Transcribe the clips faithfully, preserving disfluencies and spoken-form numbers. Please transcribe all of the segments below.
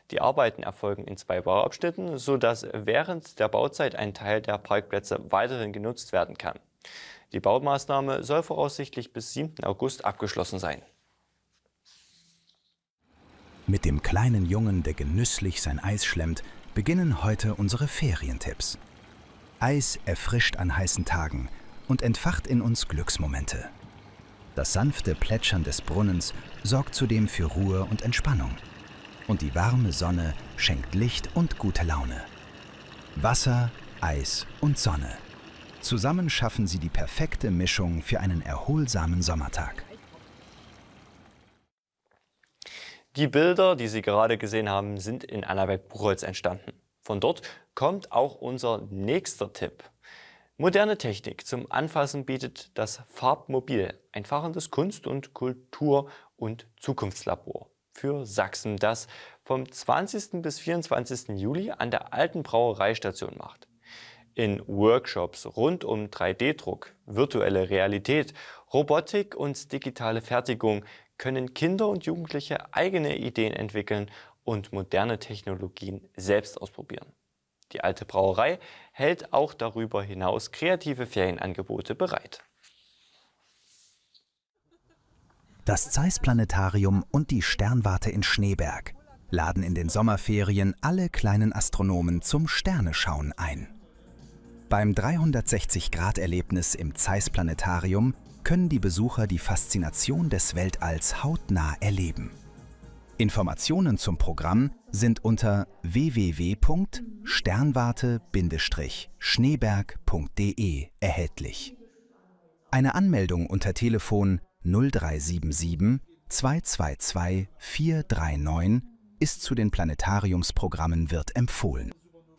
Die Arbeiten erfolgen in zwei Bauabschnitten, sodass während der Bauzeit ein Teil der Parkplätze weiterhin genutzt werden kann. Die Baumaßnahme soll voraussichtlich bis siebten August abgeschlossen sein. Mit dem kleinen Jungen, der genüsslich sein Eis schlemmt, beginnen heute unsere Ferientipps. Eis erfrischt an heißen Tagen und entfacht in uns Glücksmomente. Das sanfte Plätschern des Brunnens sorgt zudem für Ruhe und Entspannung. Und die warme Sonne schenkt Licht und gute Laune. Wasser, Eis und Sonne. Zusammen schaffen sie die perfekte Mischung für einen erholsamen Sommertag. Die Bilder, die Sie gerade gesehen haben, sind in Annaberg-Buchholz entstanden. Von dort kommt auch unser nächster Tipp. Moderne Technik zum Anfassen bietet das Farbmobil, ein fahrendes Kunst- und Kultur- und Zukunftslabor für Sachsen, das vom zwanzigsten bis vierundzwanzigsten Juli an der alten Brauereistation macht. In Workshops rund um drei D Druck, virtuelle Realität, Robotik und digitale Fertigung können Kinder und Jugendliche eigene Ideen entwickeln und moderne Technologien selbst ausprobieren. Die alte Brauerei hält auch darüber hinaus kreative Ferienangebote bereit. Das Zeiss-Planetarium und die Sternwarte in Schneeberg laden in den Sommerferien alle kleinen Astronomen zum Sterneschauen ein. Beim dreihundertsechzig-Grad-Erlebnis im Zeiss-Planetarium können die Besucher die Faszination des Weltalls hautnah erleben. Informationen zum Programm sind unter w w w punkt sternwarte Bindestrich schneeberg punkt de erhältlich. Eine Anmeldung unter Telefon null drei sieben sieben zwei zwei zwei vier drei neun ist zu den Planetariumsprogrammen wird empfohlen.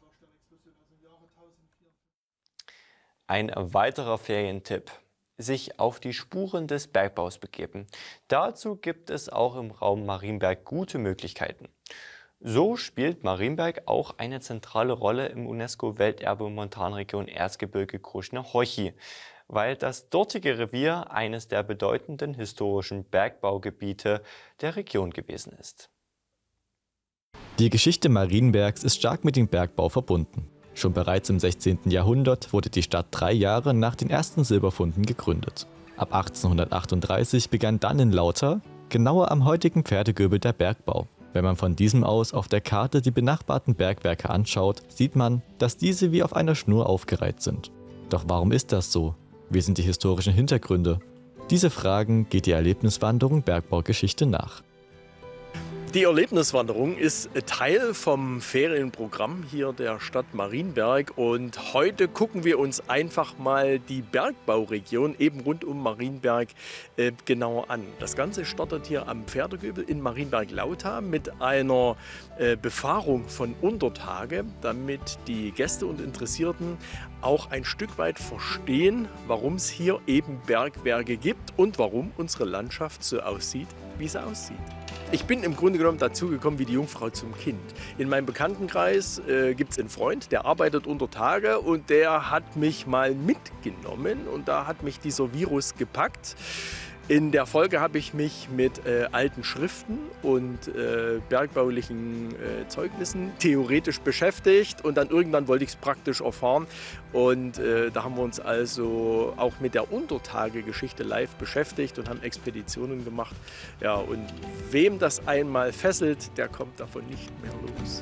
Ein weiterer Ferientipp: Sich auf die Spuren des Bergbaus begeben. Dazu gibt es auch im Raum Marienberg gute Möglichkeiten. So spielt Marienberg auch eine zentrale Rolle im UNESCO-Welterbe Montanregion Erzgebirge-Kruschner-Horchi, weil das dortige Revier eines der bedeutenden historischen Bergbaugebiete der Region gewesen ist. Die Geschichte Marienbergs ist stark mit dem Bergbau verbunden. Schon bereits im sechzehnten Jahrhundert wurde die Stadt drei Jahre nach den ersten Silberfunden gegründet. Ab achtzehnhundertachtunddreißig begann dann in Lauter, genauer am heutigen Pferdegöbel, der Bergbau. Wenn man von diesem aus auf der Karte die benachbarten Bergwerke anschaut, sieht man, dass diese wie auf einer Schnur aufgereiht sind. Doch warum ist das so? Wie sind die historischen Hintergründe? Diese Fragen geht die Erlebniswanderung Bergbaugeschichte nach. Die Erlebniswanderung ist Teil vom Ferienprogramm hier der Stadt Marienberg und heute gucken wir uns einfach mal die Bergbauregion eben rund um Marienberg äh, genauer an. Das Ganze startet hier am Pferdegöbel in Marienberg-Lauta mit einer äh, Befahrung von Untertage, damit die Gäste und Interessierten auch ein Stück weit verstehen, warum es hier eben Bergwerke gibt und warum unsere Landschaft so aussieht, wie sie aussieht. Ich bin im Grunde genommen dazu gekommen wie die Jungfrau zum Kind. In meinem Bekanntenkreis äh, gibt es einen Freund, der arbeitet unter Tage und der hat mich mal mitgenommen und da hat mich dieser Virus gepackt. In der Folge habe ich mich mit äh, alten Schriften und äh, bergbaulichen äh, Zeugnissen theoretisch beschäftigt und dann irgendwann wollte ich es praktisch erfahren und äh, da haben wir uns also auch mit der Untertage-Geschichte live beschäftigt und haben Expeditionen gemacht. Ja, und wem das einmal fesselt, der kommt davon nicht mehr los.